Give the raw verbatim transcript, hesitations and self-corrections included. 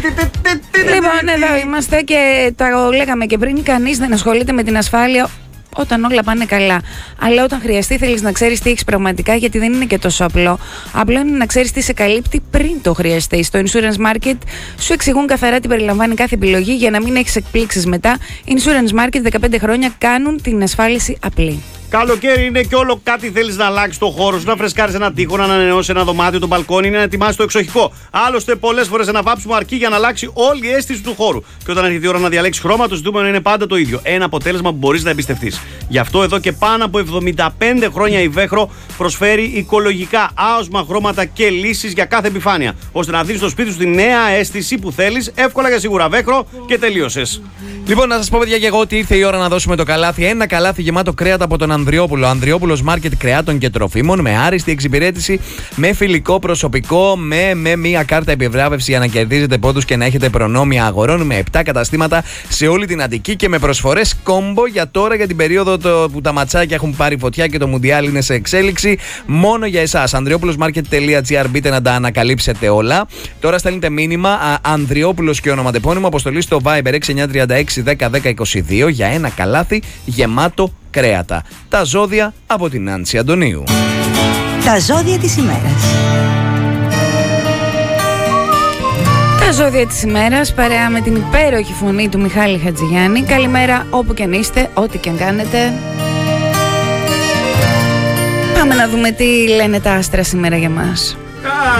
Λοιπόν, εδώ είμαστε και τα λέγαμε και πριν. Κανείς δεν ασχολείται με την ασφάλεια όταν όλα πάνε καλά. Αλλά όταν χρειαστεί, θέλεις να ξέρεις τι έχεις πραγματικά, γιατί δεν είναι και τόσο απλό. Απλό είναι να ξέρεις τι σε καλύπτει πριν το χρειαστεί. Στο Insurance Market σου εξηγούν καθαρά τι περιλαμβάνει κάθε επιλογή για να μην έχεις εκπλήξεις μετά. Insurance Market, δεκαπέντε χρόνια κάνουν την ασφάλιση απλή. Καλοκαίρι είναι και όλο κάτι θέλεις να αλλάξεις το χώρο σου, να φρεσκάρεις ένα τοίχο, να ανανεώσεις ένα δωμάτιο, το μπαλκόνι, να ετοιμάσεις το εξοχικό. Άλλωστε, πολλές φορές ένα βάψιμο αρκεί για να αλλάξει όλη η αίσθηση του χώρου. Και όταν έρχεται η ώρα να διαλέξεις χρώμα, το ζητούμενο είναι πάντα το ίδιο. Ένα αποτέλεσμα που μπορείς να εμπιστευτείς. Γι' αυτό εδώ και πάνω από εβδομήντα πέντε χρόνια η Βέχρο προσφέρει οικολογικά άοσμα χρώματα και λύσεις για κάθε επιφάνεια. Ώστε να δεις στο σπίτι σου τη νέα αίσθηση που θέλεις, εύκολα και σίγουρα. Βέχρο και τελείωσες. Λοιπόν, να σας πω, παιδιά, και εγώ ότι ήρθε η ώρα να δώσουμε το καλάθι. Ένα καλάθι γεμάτο κρέατα από τον Ανδριόπουλο. Ανδριόπουλος Μάρκετ Κρεάτων και Τροφίμων, με άριστη εξυπηρέτηση, με φιλικό προσωπικό, με, με μία κάρτα επιβράβευση για να κερδίζετε πόντους και να έχετε προνόμια αγορών, με επτά καταστήματα σε όλη την Αττική και με προσφορές κόμπο για τώρα, για την περίοδο το, που τα ματσάκια έχουν πάρει φωτιά και το Μουντιάλ είναι σε εξέλιξη. Μόνο για εσάς. ανδριόπουλος μάρκετ τελεία τζι άρ, μπείτε να τα ανακαλύψετε όλα. Τώρα στέλνετε μήνυμα Ανδριόπουλος και ονοματεπώνυμο, αποστολή στο Viber έξι εννιά τρία έξι δέκα δέκα είκοσι δύο για ένα καλάθι γεμάτο κρέατα. Τα ζώδια από την Νάνση Αντωνίου. Τα ζώδια της ημέρας. Τα ζώδια της ημέρας, παρέα με την υπέροχη φωνή του Μιχάλη Χατζηγιάννη. Καλημέρα όπου και αν είστε, ό,τι και αν κάνετε. Πάμε να δούμε τι λένε τα άστρα σήμερα για μας.